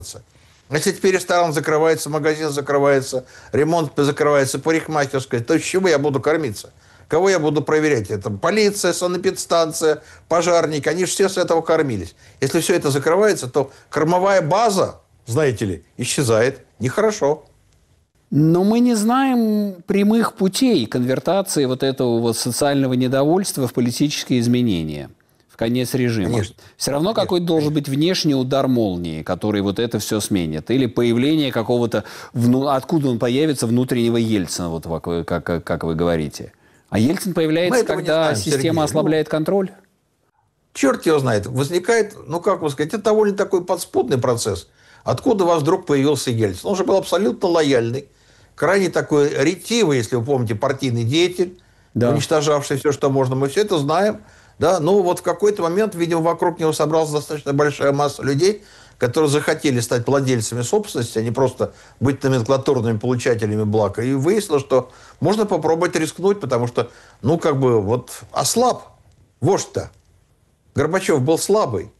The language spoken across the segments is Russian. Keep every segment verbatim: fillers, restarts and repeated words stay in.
Если теперь ресторан закрывается, магазин закрывается, ремонт закрывается, парикмахерская, то с чего я буду кормиться? Кого я буду проверять? Это полиция, санэпидстанция, пожарники. Они же все с этого кормились. Если все это закрывается, то кормовая база, знаете ли, исчезает. Нехорошо. Но мы не знаем прямых путей конвертации вот этого вот социального недовольства в политические изменения. В конец режима. Конечно. Все равно Конечно, какой-то должен быть внешний удар молнии, который вот это все сменит. Или появление какого-то... Вну... Откуда он появится? Внутреннего Ельцина, вот как, как, как вы говорите. А Ельцин появляется, когда знаем, система Сергей. ослабляет ну, контроль? Черт его знает. Возникает, ну как вы сказать, это довольно такой подспудный процесс. Откуда у вас вдруг появился Ельцин? Он же был абсолютно лояльный, крайне такой ретивый, если вы помните, партийный деятель, да. уничтожавший все, что можно. Мы все это знаем. Да, ну вот в какой-то момент, видимо, вокруг него собралась достаточно большая масса людей, которые захотели стать владельцами собственности, а не просто быть номенклатурными получателями благ. И выяснилось, что можно попробовать рискнуть, потому что, ну, как бы, вот ослаб вождь-то. Горбачев был слабый.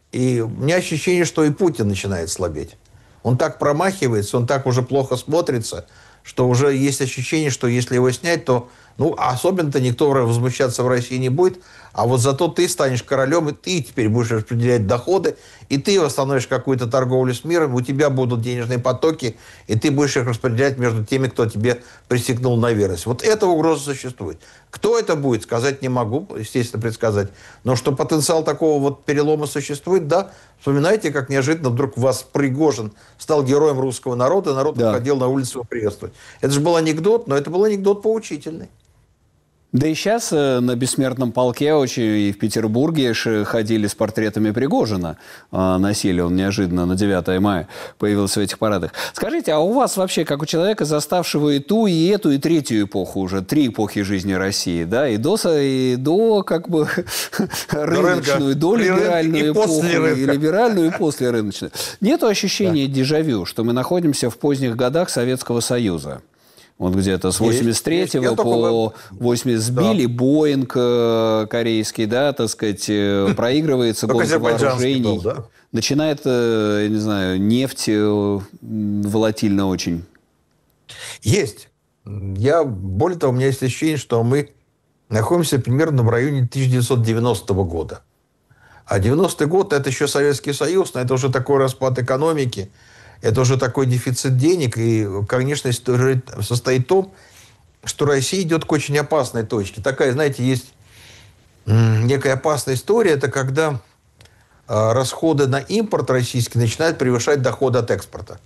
И у меня ощущение, что и Путин начинает слабеть. Он так промахивается, он так уже плохо смотрится, что уже есть ощущение, что если его снять, то, ну, особенно-то никто возмущаться в России не будет, а вот зато ты станешь королем, и ты теперь будешь распределять доходы, и ты восстановишь какую-то торговлю с миром, у тебя будут денежные потоки, и ты будешь их распределять между теми, кто тебе присягнул на верность. Вот эта угроза существует. Кто это будет, сказать не могу, естественно, предсказать. Но что потенциал такого вот перелома существует, да. Вспоминайте, как неожиданно вдруг вас Пригожин стал героем русского народа, народ да. выходил на улицу его приветствовать. Это же был анекдот, но это был анекдот поучительный. Да и сейчас на Бессмертном полке очень и в Петербурге ходили с портретами Пригожина. Носили, он неожиданно на девятое мая появился в этих парадах. Скажите, а у вас вообще, как у человека, заставшего и ту, и эту, и третью эпоху уже, три эпохи жизни России, да, и до, и до как бы рыночную, до либеральную эпоху, и либеральную, и после рыночную. Нету ощущения да. дежавю, что мы находимся в поздних годах Советского Союза? Вот где-то с восемьдесят третьего по восемьдесят сбили да. Боинг корейский, да, так сказать, проигрывается гонка вооружений. Был, да? Начинает, я не знаю, нефть волатильно очень. Есть. Я, более того, у меня есть ощущение, что мы находимся примерно в районе тысяча девятьсот девяностого года. А девяностый год – это еще Советский Союз, но это уже такой распад экономики. Это уже такой дефицит денег. И, конечно, история состоит в том, что Россия идет к очень опасной точке. Такая, знаете, есть некая опасная история. Это когда расходы на импорт российский начинают превышать доходы от экспорта.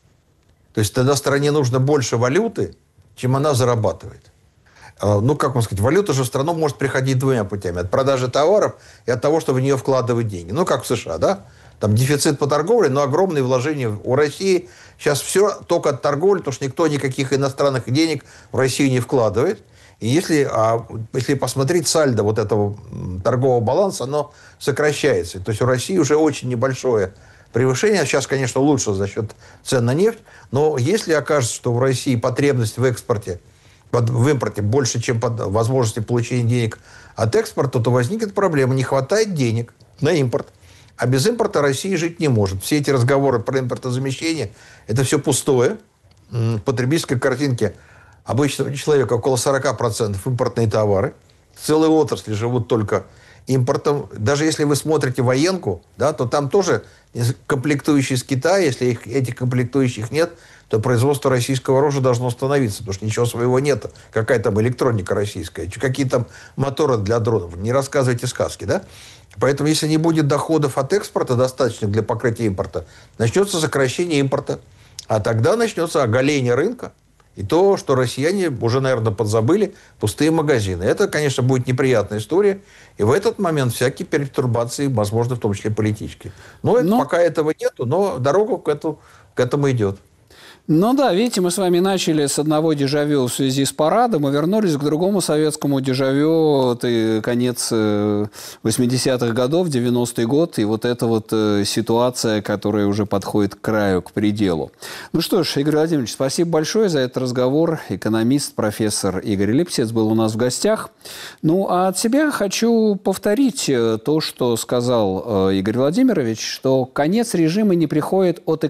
То есть тогда стране нужно больше валюты, чем она зарабатывает. Ну, как вам сказать, валюта же в страну может приходить двумя путями. От продажи товаров и от того, чтобы в нее вкладывать деньги. Ну, как в США, да? Там дефицит по торговле, но огромные вложения у России. Сейчас все только от торговли, потому что никто никаких иностранных денег в Россию не вкладывает. И если, а, если посмотреть сальдо вот этого торгового баланса, оно сокращается. То есть у России уже очень небольшое превышение. Сейчас, конечно, лучше за счет цен на нефть. Но если окажется, что в России потребность в экспорте, в импорте больше, чем возможности получения денег от экспорта, то возникнет проблема. Не хватает денег на импорт. А без импорта Россия жить не может. Все эти разговоры про импортозамещение – это все пустое. В потребительской картинке обычного человека около сорок процентов импортные товары. Целые отрасли живут только импортом. Даже если вы смотрите военку, да, то там тоже комплектующие из Китая. Если их, этих комплектующих нет, то производство российского оружия должно остановиться, потому что ничего своего нет. Какая там электроника российская, какие там моторы для дронов. Не рассказывайте сказки, да? Поэтому, если не будет доходов от экспорта достаточных для покрытия импорта, начнется сокращение импорта. А тогда начнется оголение рынка. И то, что россияне уже, наверное, подзабыли, пустые магазины. Это, конечно, будет неприятная история. И в этот момент всякие пертурбации, возможно, в том числе политические. Но, но... пока этого нету, но дорога к этому, к этому идет. Ну да, видите, мы с вами начали с одного дежавю в связи с парадом и вернулись к другому советскому дежавю. Это конец восьмидесятых годов, девяностый год, и вот эта вот ситуация, которая уже подходит к краю, к пределу. Ну что ж, Игорь Владимирович, спасибо большое за этот разговор. Экономист, профессор Игорь Липсец был у нас в гостях. Ну, а от себя хочу повторить то, что сказал Игорь Владимирович, что конец режима не приходит от